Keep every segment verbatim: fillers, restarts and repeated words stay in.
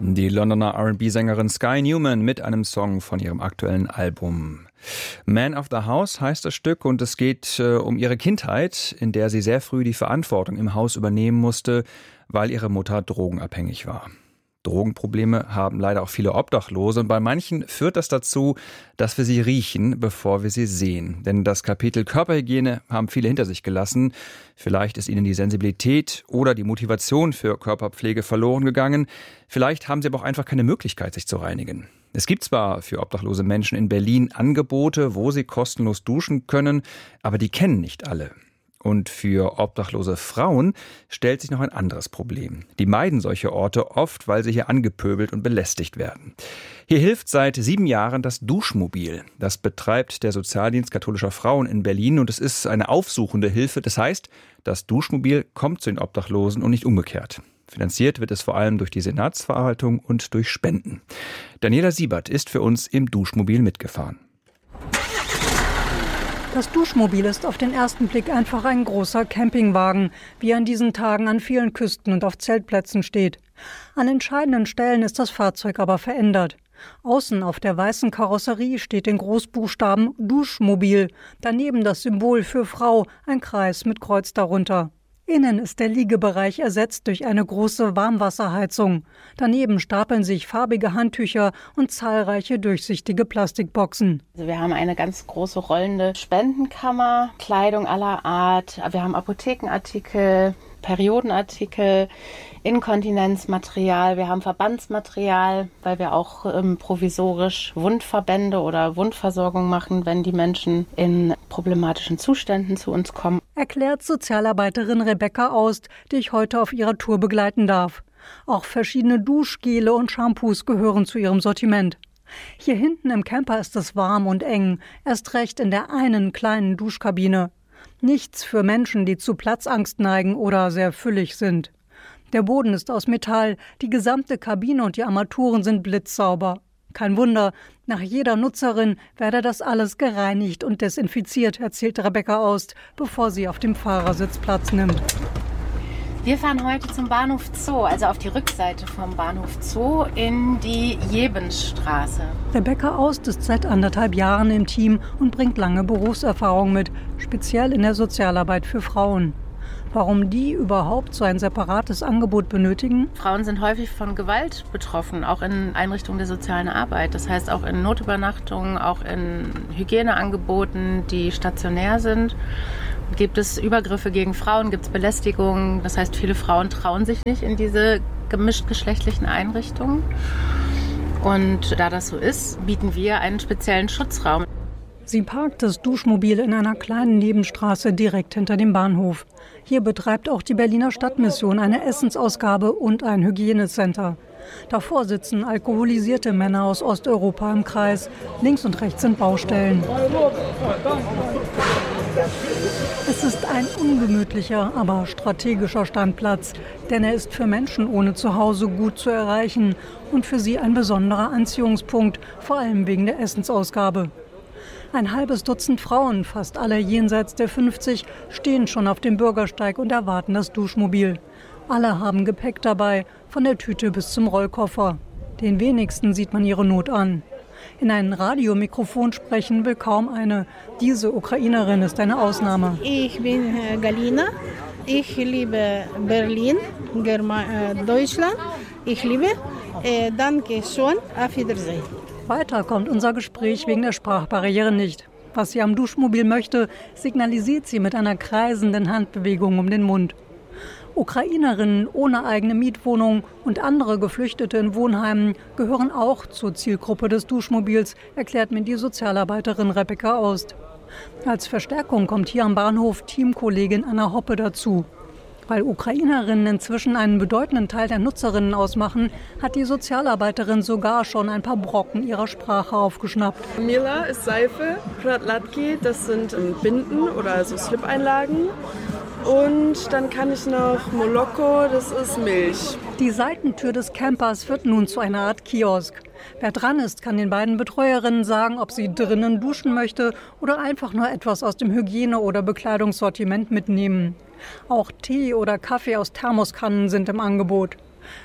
Die Londoner R and B-Sängerin Sky Newman mit einem Song von ihrem aktuellen Album. Man of the House heißt das Stück und es geht äh, um ihre Kindheit, in der sie sehr früh die Verantwortung im Haus übernehmen musste, weil ihre Mutter drogenabhängig war. Drogenprobleme haben leider auch viele Obdachlose und bei manchen führt das dazu, dass wir sie riechen, bevor wir sie sehen. Denn das Kapitel Körperhygiene haben viele hinter sich gelassen. Vielleicht ist ihnen die Sensibilität oder die Motivation für Körperpflege verloren gegangen. Vielleicht haben sie aber auch einfach keine Möglichkeit, sich zu reinigen. Es gibt zwar für obdachlose Menschen in Berlin Angebote, wo sie kostenlos duschen können, aber die kennen nicht alle. Und für obdachlose Frauen stellt sich noch ein anderes Problem. Die meiden solche Orte oft, weil sie hier angepöbelt und belästigt werden. Hier hilft seit sieben Jahren das Duschmobil. Das betreibt der Sozialdienst katholischer Frauen in Berlin und es ist eine aufsuchende Hilfe. Das heißt, das Duschmobil kommt zu den Obdachlosen und nicht umgekehrt. Finanziert wird es vor allem durch die Senatsverwaltung und durch Spenden. Daniela Siebert ist für uns im Duschmobil mitgefahren. Das Duschmobil ist auf den ersten Blick einfach ein großer Campingwagen, wie er an diesen Tagen an vielen Küsten und auf Zeltplätzen steht. An entscheidenden Stellen ist das Fahrzeug aber verändert. Außen auf der weißen Karosserie steht in Großbuchstaben Duschmobil, daneben das Symbol für Frau, ein Kreis mit Kreuz darunter. Innen ist der Liegebereich ersetzt durch eine große Warmwasserheizung. Daneben stapeln sich farbige Handtücher und zahlreiche durchsichtige Plastikboxen. Also wir haben eine ganz große rollende Spendenkammer, Kleidung aller Art. Wir haben Apothekenartikel, Periodenartikel, Inkontinenzmaterial. Wir haben Verbandsmaterial, weil wir auch ähm, provisorisch Wundverbände oder Wundversorgung machen, wenn die Menschen in problematischen Zuständen zu uns kommen. Erklärt Sozialarbeiterin Rebecca Aust, die ich heute auf ihrer Tour begleiten darf. Auch verschiedene Duschgele und Shampoos gehören zu ihrem Sortiment. Hier hinten im Camper ist es warm und eng, erst recht in der einen kleinen Duschkabine. Nichts für Menschen, die zu Platzangst neigen oder sehr füllig sind. Der Boden ist aus Metall, die gesamte Kabine und die Armaturen sind blitzsauber. Kein Wunder, nach jeder Nutzerin werde das alles gereinigt und desinfiziert, erzählt Rebecca Aust, bevor sie auf dem Fahrersitz Platz nimmt. Wir fahren heute zum Bahnhof Zoo, also auf die Rückseite vom Bahnhof Zoo in die Jebensstraße. Rebecca Aust ist seit anderthalb Jahren im Team und bringt lange Berufserfahrung mit, speziell in der Sozialarbeit für Frauen. Warum die überhaupt so ein separates Angebot benötigen? Frauen sind häufig von Gewalt betroffen, auch in Einrichtungen der sozialen Arbeit. Das heißt auch in Notübernachtungen, auch in Hygieneangeboten, die stationär sind. Gibt es Übergriffe gegen Frauen, gibt es Belästigungen. Das heißt, viele Frauen trauen sich nicht in diese gemischtgeschlechtlichen Einrichtungen. Und da das so ist, bieten wir einen speziellen Schutzraum. Sie parkt das Duschmobil in einer kleinen Nebenstraße direkt hinter dem Bahnhof. Hier betreibt auch die Berliner Stadtmission eine Essensausgabe und ein Hygienecenter. Davor sitzen alkoholisierte Männer aus Osteuropa im Kreis. Links und rechts sind Baustellen. Es ist ein ungemütlicher, aber strategischer Standplatz, denn er ist für Menschen ohne Zuhause gut zu erreichen und für sie ein besonderer Anziehungspunkt, vor allem wegen der Essensausgabe. Ein halbes Dutzend Frauen, fast alle jenseits der fünfzig, stehen schon auf dem Bürgersteig und erwarten das Duschmobil. Alle haben Gepäck dabei, von der Tüte bis zum Rollkoffer. Den wenigsten sieht man ihre Not an. In ein Radiomikrofon sprechen will kaum eine. Diese Ukrainerin ist eine Ausnahme. Ich bin Galina. Ich liebe Berlin, Germa- Deutschland. Ich liebe. Äh, danke schön. Auf Wiedersehen. Weiter kommt unser Gespräch wegen der Sprachbarriere nicht. Was sie am Duschmobil möchte, signalisiert sie mit einer kreisenden Handbewegung um den Mund. Ukrainerinnen ohne eigene Mietwohnung und andere Geflüchtete in Wohnheimen gehören auch zur Zielgruppe des Duschmobils, erklärt mir die Sozialarbeiterin Rebecca Aust. Als Verstärkung kommt hier am Bahnhof Teamkollegin Anna Hoppe dazu. Weil Ukrainerinnen inzwischen einen bedeutenden Teil der Nutzerinnen ausmachen, hat die Sozialarbeiterin sogar schon ein paar Brocken ihrer Sprache aufgeschnappt. Mila ist Seife, Pratlatki, das sind Binden oder so Slip-Einlagen. Und dann kann ich noch Moloko, das ist Milch. Die Seitentür des Campers wird nun zu einer Art Kiosk. Wer dran ist, kann den beiden Betreuerinnen sagen, ob sie drinnen duschen möchte oder einfach nur etwas aus dem Hygiene- oder Bekleidungssortiment mitnehmen. Auch Tee oder Kaffee aus Thermoskannen sind im Angebot.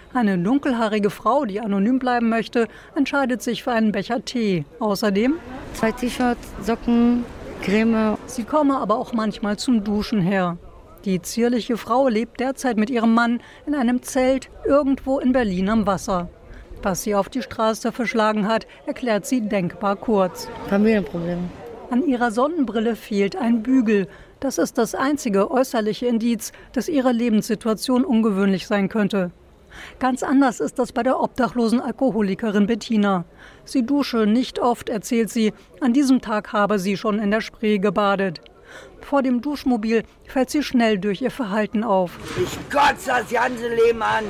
Eine dunkelhaarige Frau, die anonym bleiben möchte, entscheidet sich für einen Becher Tee. Außerdem zwei T-Shirts, Socken, Creme. Sie komme aber auch manchmal zum Duschen her. Die zierliche Frau lebt derzeit mit ihrem Mann in einem Zelt irgendwo in Berlin am Wasser. Was sie auf die Straße verschlagen hat, erklärt sie denkbar kurz. Familienprobleme. An ihrer Sonnenbrille fehlt ein Bügel. Das ist das einzige äußerliche Indiz, dass ihre Lebenssituation ungewöhnlich sein könnte. Ganz anders ist das bei der obdachlosen Alkoholikerin Bettina. Sie dusche nicht oft, erzählt sie. An diesem Tag habe sie schon in der Spree gebadet. Vor dem Duschmobil fällt sie schnell durch ihr Verhalten auf. Ich kotze das ganze Leben an.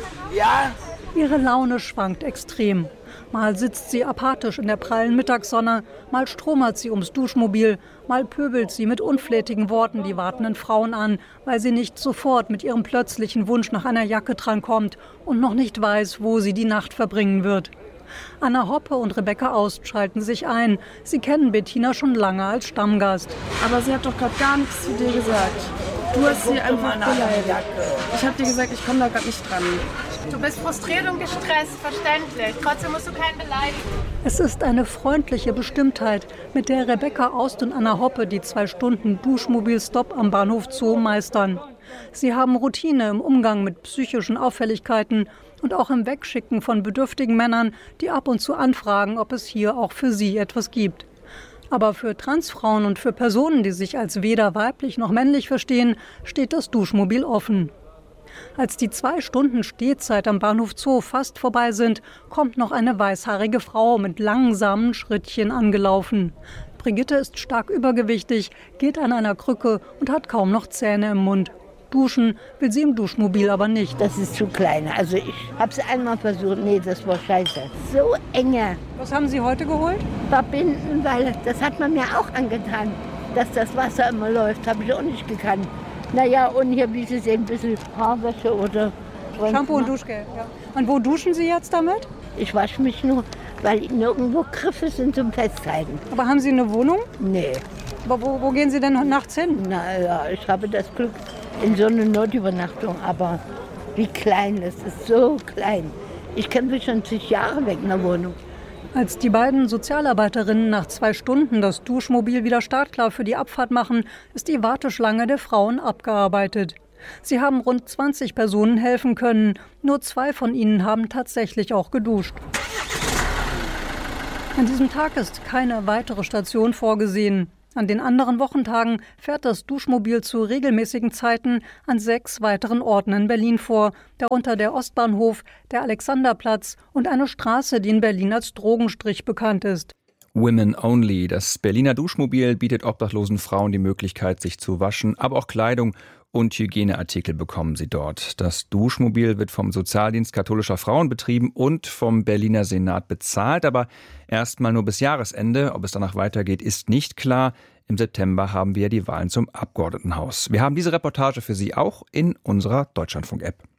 Ja? Ihre Laune schwankt extrem. Mal sitzt sie apathisch in der prallen Mittagssonne, mal stromert sie ums Duschmobil, mal pöbelt sie mit unflätigen Worten die wartenden Frauen an, weil sie nicht sofort mit ihrem plötzlichen Wunsch nach einer Jacke drankommt und noch nicht weiß, wo sie die Nacht verbringen wird. Anna Hoppe und Rebecca Aust schalten sich ein. Sie kennen Bettina schon lange als Stammgast. Aber sie hat doch gerade gar nichts zu dir gesagt. Du hast sie einfach beleidigt. Ich habe dir gesagt, ich komme da gerade nicht dran. Du bist frustriert und gestresst, verständlich. Trotzdem musst du keinen beleidigen. Es ist eine freundliche Bestimmtheit, mit der Rebecca Aust und Anna Hoppe die zwei Stunden Duschmobilstopp am Bahnhof Zoo meistern. Sie haben Routine im Umgang mit psychischen Auffälligkeiten und auch im Wegschicken von bedürftigen Männern, die ab und zu anfragen, ob es hier auch für sie etwas gibt. Aber für Transfrauen und für Personen, die sich als weder weiblich noch männlich verstehen, steht das Duschmobil offen. Als die zwei Stunden Stehzeit am Bahnhof Zoo fast vorbei sind, kommt noch eine weißhaarige Frau mit langsamen Schrittchen angelaufen. Brigitte ist stark übergewichtig, geht an einer Krücke und hat kaum noch Zähne im Mund. Duschen will sie im Duschmobil aber nicht. Das ist zu klein. Also ich habe es einmal versucht. Nee, das war scheiße. So enge. Was haben Sie heute geholt? Verbinden, weil das hat man mir auch angetan. Dass das Wasser immer läuft, habe ich auch nicht gekannt. Naja, und hier, wie Sie sehen, ein bisschen Haarwäsche oder... Shampoo und Duschgel, ja. Und wo duschen Sie jetzt damit? Ich wasche mich nur, weil nirgendwo Griffe sind zum Festhalten. Aber haben Sie eine Wohnung? Nee. Aber wo, wo gehen Sie denn nachts hin? Naja, ich habe das Glück in so eine Notübernachtung, aber wie klein, das ist so klein. Ich kämpfe schon zig Jahre weg in der Wohnung. Als die beiden Sozialarbeiterinnen nach zwei Stunden das Duschmobil wieder startklar für die Abfahrt machen, ist die Warteschlange der Frauen abgearbeitet. Sie haben rund zwanzig Personen helfen können. Nur zwei von ihnen haben tatsächlich auch geduscht. An diesem Tag ist keine weitere Station vorgesehen. An den anderen Wochentagen fährt das Duschmobil zu regelmäßigen Zeiten an sechs weiteren Orten in Berlin vor, darunter der Ostbahnhof, der Alexanderplatz und eine Straße, die in Berlin als Drogenstrich bekannt ist. Women Only. Das Berliner Duschmobil bietet obdachlosen Frauen die Möglichkeit, sich zu waschen, aber auch Kleidung und Hygieneartikel bekommen sie dort. Das Duschmobil wird vom Sozialdienst katholischer Frauen betrieben und vom Berliner Senat bezahlt, aber erstmal nur bis Jahresende. Ob es danach weitergeht, ist nicht klar. Im September haben wir die Wahlen zum Abgeordnetenhaus. Wir haben diese Reportage für Sie auch in unserer Deutschlandfunk-App.